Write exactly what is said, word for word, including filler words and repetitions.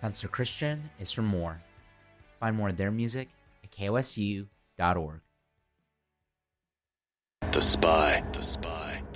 Spencer Christian is from More. Find more of their music at K O S U dot org. The Spy. The Spy.